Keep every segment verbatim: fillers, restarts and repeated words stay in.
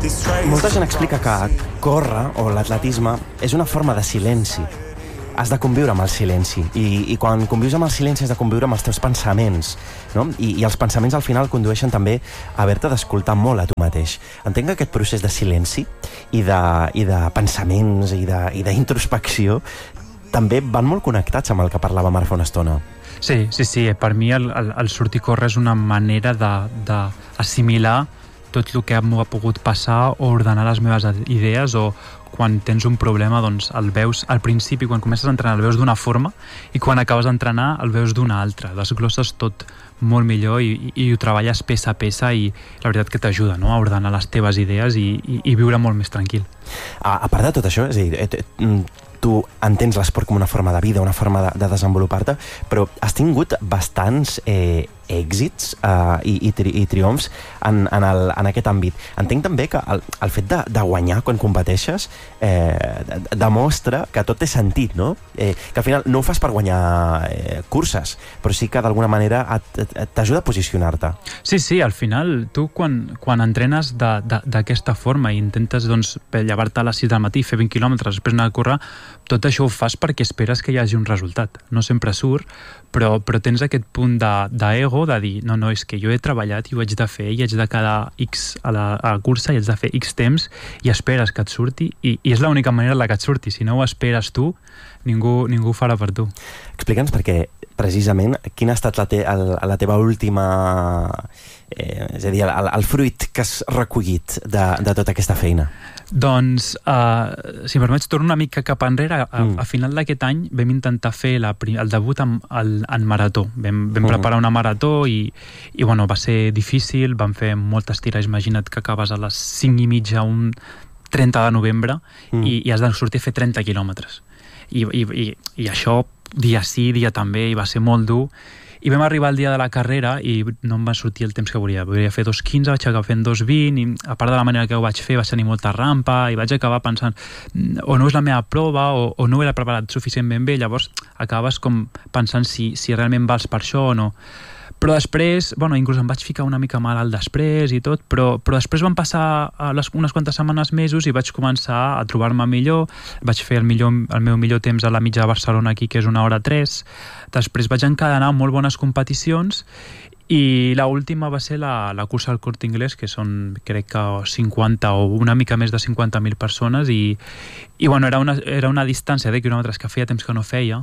Molta gent explica que córrer o l'atletisme és una forma de silenci. Has de conviure amb el silenci i, i quan convius amb el silenci has de conviure amb els teus pensaments, no? I, i els pensaments al final condueixen també a haver-te d'escoltar molt a tu mateix. Entenc que aquest procés de silenci i de, i de pensaments i de, i d'introspecció també van molt connectats amb el que parlàvem ara fa una estona. Sí, sí, sí. Per mi el, el, el sortir a córrer és una manera d'assimilar tot el que m'ha pogut passar o ordenar les meves idees, o quan tens un problema doncs el veus al principi, quan comences a entrenar el veus d'una forma i quan acabes d'entrenar el veus d'una altra, desglosses tot molt millor i, i, i ho treballes peça a peça i la veritat que t'ajuda, no?, a ordenar les teves idees i, i, i viure molt més tranquil. A, a part de tot això, és a dir, tu entens l'esport com una forma de vida, una forma de, de desenvolupar-te, però has tingut bastants eh, èxits eh, i, i, tri, i triomfs en, en, el, en aquest àmbit. Entenc també que el, el fet de, de guanyar quan competeixes eh, demostra que tot té sentit, no? Eh, que al final no ho fas per guanyar eh, curses, però sí que d'alguna manera t'ajuda a posicionar-te. Sí, sí, al final tu quan, quan entrenes d'aquesta forma i intentes doncs, llevar-te a les sis del matí, fer vint quilòmetres, després anar a córrer, tot això ho fas perquè esperes que hi hagi un resultat. No sempre surt, però, però tens aquest punt d'ego de, de dir, no, no, és que jo he treballat i ho haig de fer i haig de quedar X a la, a la cursa i haig de fer X temps i esperes que et surti i, i és l'única manera la que et surti. Si no ho esperes tu, ningú, ningú ho farà per tu. Explica'ns perquè, precisament, quina ha estat la, te, el, la teva última... Eh, és a dir, el, el fruit que has recollit de, de tota aquesta feina? Doncs, uh, si em permets, torno una mica cap enrere. A, mm. a final d'aquest any vam intentar fer la, el debut en, el, en marató. Vam, vam mm. preparar una marató i, i bueno, va ser difícil, vam fer moltes tires. Imagina't que acabes a les cinc i mitja un trenta de novembre mm. i, i has de sortir a fer trenta quilòmetres. I, i, i, i això dia sí, dia també, i va ser molt dur. I vam arribar al dia de la carrera i no em va sortir el temps que volia. Volia fer dos quinze, vaig acabar fent dos vint, i a part de la manera que ho vaig fer vaig tenir molta rampa i vaig acabar pensant o no és la meva prova o, o no ho he preparat suficientment bé, llavors acabes com pensant si, si realment vals per això o no. Però després, bueno, inclús em vaig ficar una mica malalt després i tot, però, però després van passar les, unes quantes setmanes, mesos, i vaig començar a trobar-me millor. Vaig fer el, millor, el meu millor temps a la mitja de Barcelona aquí, que és una hora tres. Després vaig encadenar molt bones competicions i l'última va ser la, la cursa al Corte Inglés, que són, crec que cinquanta o una mica més de cinquanta mil persones, i, i bueno, era una, era una distància de quilòmetres que feia temps que no feia,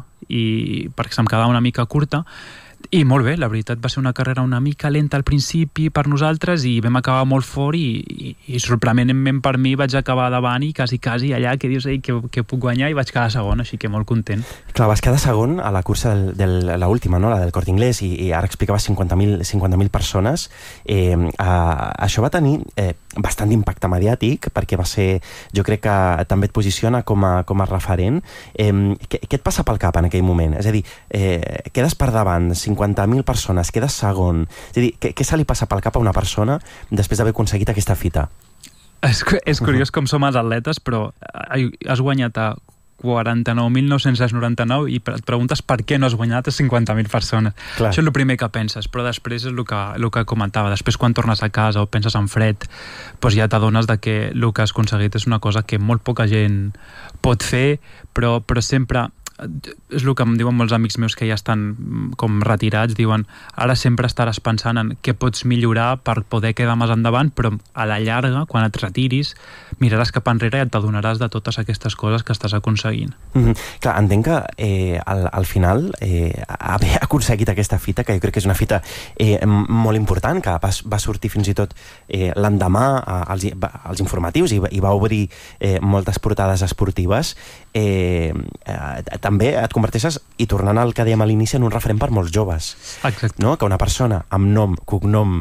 i perquè se'm quedava una mica curta. I molt bé, la veritat va ser una carrera una mica lenta al principi per nosaltres i vam acabar molt fort i, i, i sorprenentment per mi vaig acabar davant i quasi, quasi allà que dius, ei, que, que puc guanyar, i vaig quedar segon, així que molt content. Clar, vas quedar segon a la cursa del, del, la última, no? La del Corte Inglés, i, i ara explicaves cinquanta mil persones. Eh, eh, això va tenir eh, bastant d'impacte mediàtic perquè va ser, jo crec que també et posiciona com a, com a referent. Eh, què, què et passa pel cap en aquell moment? És a dir, eh, quedes per davant, cinquanta mil persones, quedes segon. És a dir, què, què se li passa pel cap a una persona després d'haver aconseguit aquesta fita? És, és curiós com som els atletes, però has guanyat a quaranta-nou mil nou-cents noranta-nou i et preguntes per què no has guanyat a cinquanta mil persones. Clar. Això és el primer que penses, però després és el que, el que comentava. Després, quan tornes a casa o penses en fred, doncs ja t'adones de que el que has aconseguit és una cosa que molt poca gent pot fer, però, però sempre... és el que em diuen molts amics meus que ja estan com retirats, diuen, ara sempre estaràs pensant en què pots millorar per poder quedar més endavant, però a la llarga, quan et retiris, miraràs cap enrere i et t'adonaràs de totes aquestes coses que estàs aconseguint. Mm-hmm. Clar, entenc que eh, al, al final eh, haver aconseguit aquesta fita, que jo crec que és una fita eh, molt important, que va, va sortir fins i tot eh, l'endemà als, als informatius i, i va obrir eh, moltes portades esportives, eh, eh, també et converteixes, i tornant al que dèiem a l'inici, en un referent per molts joves. Exacte. No? Que una persona amb nom, cognom,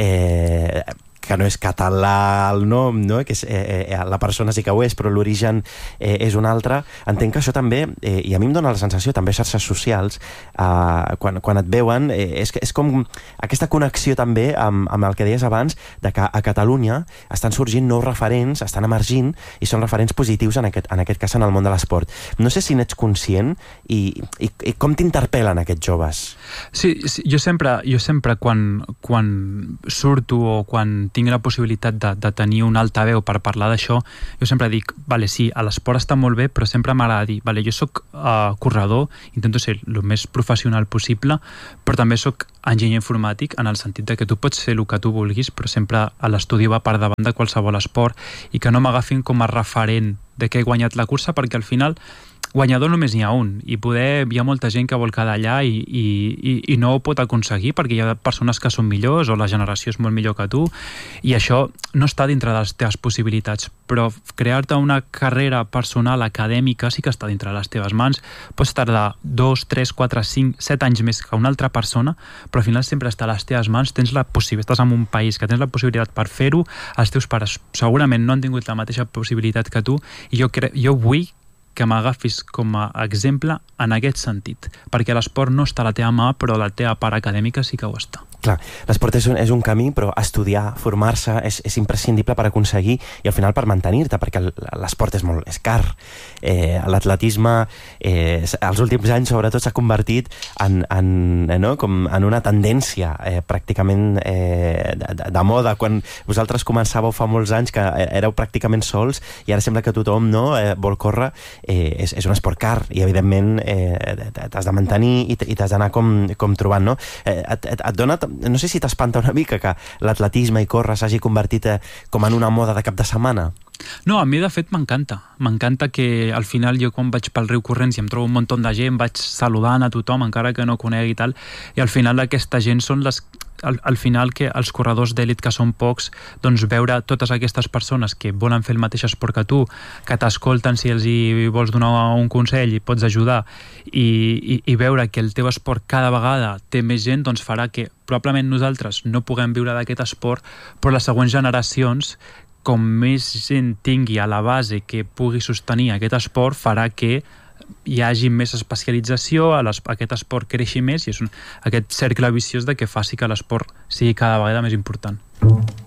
eh, que no és català el nom, no? Que és, eh, eh, la persona sí que ho és, però l'origen eh, és un altre. Entenc que això també, eh, i a mi em dóna la sensació, també xarxes socials, eh, quan, quan et veuen, eh, és, és com aquesta connexió també amb, amb el que deies abans, de que a Catalunya estan sorgint nous referents, estan emergint, i són referents positius en aquest, en aquest cas en el món de l'esport. No sé si n'ets conscient i, i, i com t'interpel·len aquests joves. Sí, sí, jo sempre, jo sempre quan, quan surto o quan tinc la possibilitat de, de tenir un altaveu per parlar d'això, jo sempre dic, vale, sí, a l'esport està molt bé, però sempre m'agrada dir, vale, jo soc uh, corredor, intento ser el més professional possible, però també soc enginyer informàtic en el sentit de que tu pots fer el que tu vulguis, però sempre l'estudi va per davant de qualsevol esport i que no m'agafin com a referent de que he guanyat la cursa, perquè al final guanyador només n'hi ha un, i poder hi ha molta gent que vol quedar allà i, i, i no ho pot aconseguir perquè hi ha persones que són millors o la generació és molt millor que tu, i això no està dintre de les teves possibilitats, però crear-te una carrera personal acadèmica sí que està dintre de les teves mans. Pots tardar dos, tres, quatre, cinc, set anys més que una altra persona, però al final sempre està a les teves mans, tens la possibilitat, estàs en un país que tens la possibilitat per fer-ho, els teus pares segurament no han tingut la mateixa possibilitat que tu, i jo, cre jo vull que m'agafis com a exemple en aquest sentit, perquè l'esport no està a la teva mà, però la teva part acadèmica sí que ho està. Clar, l'esport és, un, és un camí, però estudiar, formar-se és, és imprescindible per aconseguir i al final per mantenir-te, perquè l'esport és molt és car. Eh, L'atletisme eh, als últims anys sobretot s'ha convertit en, en, eh, no? Com en una tendència eh, pràcticament eh, de, de moda. Quan vosaltres començàveu fa molts anys que éreu pràcticament sols i ara sembla que tothom no, eh, vol córrer, eh, és, és un esport car i evidentment eh, t'has de mantenir i t'has d'anar com, com trobant, no? Eh, et, et, et dona, no sé si t'espanta una mica que l'atletisme i córrer s'hagi convertit eh, com en una moda de cap de setmana. No, a mi de fet m'encanta. M'encanta que al final jo quan vaig pel riu corrents i em trobo un munt de gent, vaig saludant a tothom encara que no conegui i tal, i al final aquesta gent són les... Al, al final que els corredors d'èlit, que són pocs, doncs veure totes aquestes persones que volen fer el mateix esport que tu, que t'escolten si els hi vols donar un consell i pots ajudar, i, i, i veure que el teu esport cada vegada té més gent, doncs farà que probablement nosaltres no puguem viure d'aquest esport, però les següents generacions, com més gent tingui a la base que pugui sostenir aquest esport, farà que hi hagi més especialització, aquest esport creixi més, i és un, aquest cercle viciós de que faci que l'esport sigui cada vegada més important.